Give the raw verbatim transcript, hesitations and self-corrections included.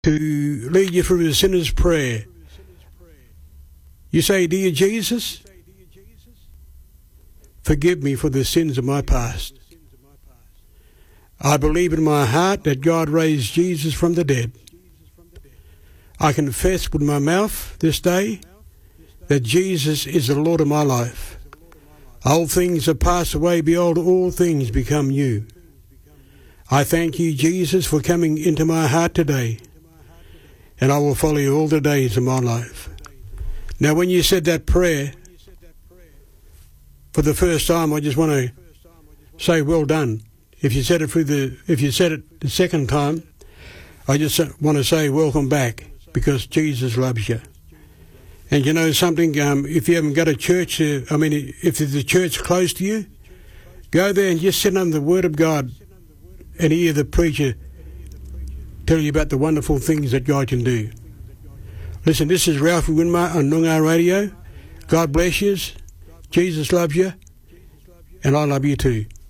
to lead you through the sinner's prayer. You say, "Dear Jesus, forgive me for the sins of my past. I believe in my heart that God raised Jesus from the dead. I confess with my mouth this day that Jesus is the Lord of my life. Old things have passed away, behold, all things become new. I thank you, Jesus, for coming into my heart today, and I will follow you all the days of my life." Now, when you said that prayer for the first time, I just want to say well done. If you said it through the, if you said it the second time, I just want to say welcome back, because Jesus loves you. And you know something, um, if you haven't got a church, uh, I mean, if there's a church close to you, go there and just sit under the Word of God and hear the preacher tell you about the wonderful things that God can do. Listen, this is Ralphie Winmar on Noongar Radio. God bless you. Jesus loves you, and I love you too.